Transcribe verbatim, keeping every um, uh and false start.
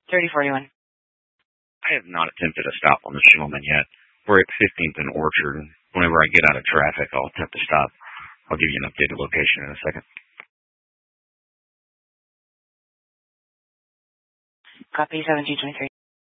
thirty forty-one. I have not attempted a stop on this gentleman yet. We're at fifteenth and Orchard. Whenever I get out of traffic, I'll attempt to stop. I'll give you an updated location in a second. Copy seventeen twenty-three.